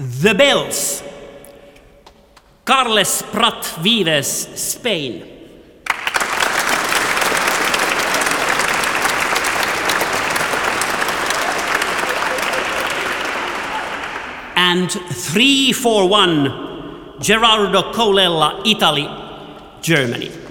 The Bells, Carles Prat Vives, Spain. And 3-4-1, Gerardo Colella, Italy, Germany.